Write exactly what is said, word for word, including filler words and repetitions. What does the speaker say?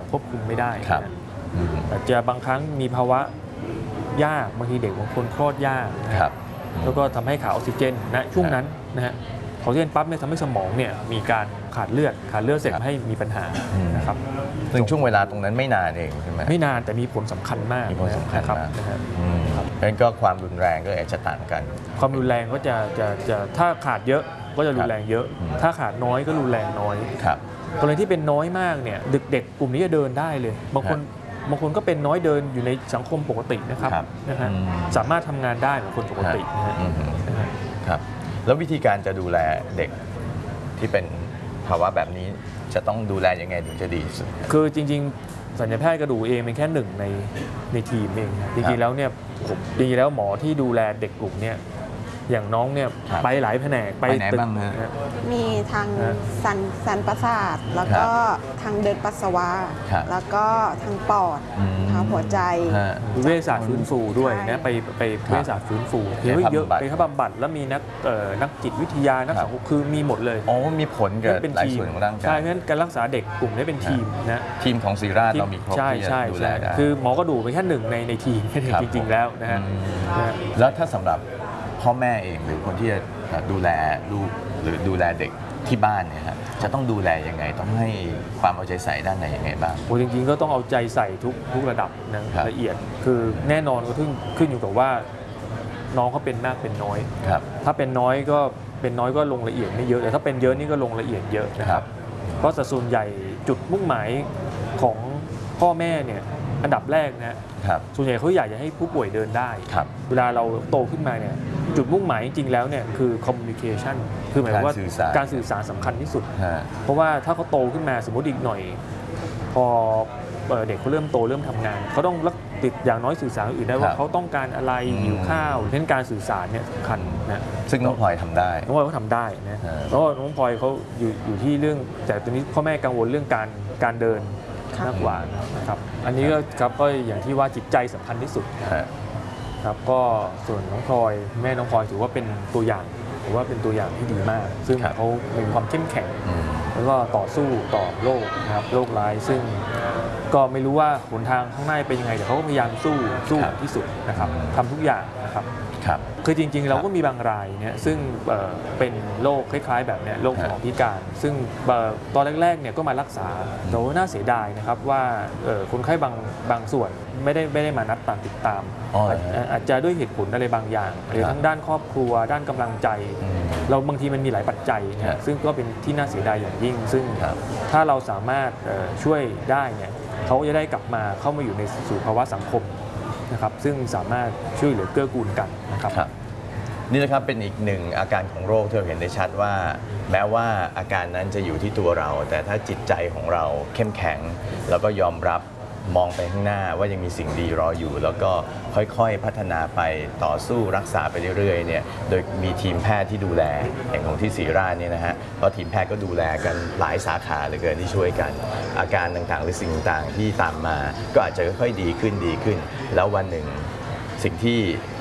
ควบคุมไม่ได้อาจจะบางครั้งมีภาวะยากบางทีเด็กบางคนคลอดยากนะครับแล้วก็ทำให้ขาดออกซิเจนนะช่วงนั้นนะฮะออกซิเจนปั๊บเนี่ยทำให้สมองเนี่ยมีการขาดเลือดขาดเลือดเสร็จให้มีปัญหานะครับซึ่งช่วงเวลาตรงนั้นไม่นานเองใช่ไหมไม่นานแต่มีผลสำคัญมากมีผลสำคัญมากนะครับงั้นก็ความรุนแรงก็อาจจะต่างกันความรุนแรงก็จะจะจะถ้าขาดเยอะก็จะรุนแรงเยอะถ้าขาดน้อยก็รุนแรงน้อยกรณีที่เป็นน้อยมากเนี่ยเด็กๆกลุ่มนี้จะเดินได้เลยบางคนบางคนก็เป็นน้อยเดินอยู่ในสังคมปกตินะครับนะฮะสามารถทำงานได้เหมือนคนปกตินะครับแล้ววิธีการจะดูแลเด็กที่เป็นภาวะแบบนี้จะต้องดูแลยังไงถึงจะดีสุดคือจริงๆศัลยแพทย์กระดูกเองเป็นแค่หนึ่งในในทีมเองจริงๆแล้วเนี่ยจริงๆแล้วหมอที่ดูแลเด็กกลุ่มเนี่ยอย่างน้องเนี่ยไปหลายแผนกไปไหนบ้างฮะมีทางสันสันประสาทแล้วก็ทางเดินปัสสาวะแล้วก็ทางปอดทางหัวใจเวชศาสตร์ฟื้นฟูด้วยนะไปไปเวชศาสตร์ฟื้นฟูเยอะเยอะไปเขาบำบัดแล้วมีนักนักจิตวิทยานักสังคมคือมีหมดเลยอ๋อมีผลกับหลายส่วนของร่างกายใช่เพราะฉะนั้นการรักษาเด็กกลุ่มนี้เป็นทีมนะทีมของศิริราชเรามีครบที่จะดูแลได้คือหมอกระดูกเป็นแค่หนึ่งในในทีมจริงๆแล้วนะฮะแล้วถ้าสำหรับพ่อแม่เองหรือคนที่จะดูแลลูกหรือดูแลเด็กที่บ้านเนี่ยครับจะต้องดูแลยังไงต้องให้ความเอาใจใส่ด้านไหนยังไงบ้างโอ้จริงๆก็ต้องเอาใจใส่ทุกทุกระดับนะละเอียดคือแน่นอนก็ขึ้นขึ้นอยู่กับว่าน้องเขาเป็นมากเป็นน้อยถ้าเป็นน้อยก็เป็นน้อยก็ลงละเอียดไม่เยอะแต่ถ้าเป็นเยอะนี่ก็ลงละเอียดเยอะนะครับเพราะส่วนใหญ่จุดมุ่งหมายของพ่อแม่เนี่ยอันดับแรกนะส่วนใหญ่เขาอยากจะให้ผู้ป่วยเดินได้เวลาเราโตขึ้นมาเนี่ยจุดมุ่งหมายจริงๆแล้วเนี่ยคือ communication คือหมายว่าการสื่อสารสำคัญที่สุดเพราะว่าถ้าเขาโตขึ้นมาสมมติอีกหน่อยพอเด็กเขาเริ่มโตเริ่มทำงานเขาต้องติดอย่างน้อยสื่อสารอื่นได้ว่าเขาต้องการอะไรหิวข้าวเน้นการสื่อสารเนี่ยสำคัญนะซึ่งน้องพลอยทำได้น้องพลอยเขาทำได้นะเพราะน้องพลอยเขาอยู่อยู่ที่เรื่องแต่ตอนนี้พ่อแม่กังวลเรื่องการการเดินมากกว่านะครับอันนี้ก็ครับก็อย่างที่ว่าจิตใจสำคัญที่สุดครับก็ส่วนน้องพลอยแม่น้องพลอยถือว่าเป็นตัวอย่างถือว่าเป็นตัวอย่างที่ดีมากซึ่งเขามีความเข้มแข็งแล้วก็ต่อสู้ต่อโรคนะครับโรคร้ายซึ่งก็ไม่รู้ว่าหนทางข้างหน้าเป็นยังไงแต่เขาก็พยายามสู้สู้ที่สุดนะครับทำทุกอย่างนะครับคือจริงๆเราก็มีบางรายเนี่ยซึ่งเป็นโรคคล้ายๆแบบเนี้ยโรคสมองพิการซึ่งตอนแรกๆเนี่ยก็มารักษาแต่ว่าน่าเสียดายนะครับว่าคนไข้บางบางส่วนไม่ได้ไม่ได้มานัดตามติดตามอาจจะด้วยเหตุผลอะไรบางอย่างหรือทั้งด้านครอบครัวด้านกำลังใจเราบางทีมันมีหลายปัจจัยเนี่ยซึ่งก็เป็นที่น่าเสียดายอย่างยิ่งซึ่งถ้าเราสามารถช่วยได้เนี่ยเขาจะได้กลับมาเข้ามาอยู่ในสู่ภาวะสังคมนะครับซึ่งสามารถช่วยเหลือเกื้อกูลกันนะครับนี่นะครับเป็นอีกหนึ่งอาการของโรคที่เราเห็นได้ชัดว่าแม้ว่าอาการนั้นจะอยู่ที่ตัวเราแต่ถ้าจิตใจของเราเข้มแข็งแล้วก็ยอมรับมองไปข้างหน้าว่ายังมีสิ่งดีรออยู่แล้วก็ค่อยๆพัฒนาไปต่อสู้รักษาไปเรื่อยๆเนี่ยโดยมีทีมแพทย์ที่ดูแลอย่างของที่ศิริราชเนี่ยนะฮะเพราะทีมแพทย์ก็ดูแลกันหลายสาขาเหลือเกินที่ช่วยกันอาการต่างๆหรือสิ่งต่างๆที่ตามมาก็อาจจะค่อยๆดีขึ้นดีขึ้นแล้ววันหนึ่งสิ่งที่